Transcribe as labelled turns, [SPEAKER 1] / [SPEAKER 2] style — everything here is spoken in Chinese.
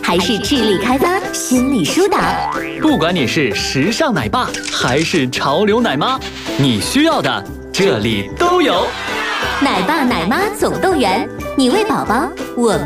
[SPEAKER 1] 还是智力开发、心理疏导？
[SPEAKER 2] 不管你是时尚奶爸还是潮流奶妈，你需要的这里都有。
[SPEAKER 1] 奶爸奶妈总动员，你为宝宝，我们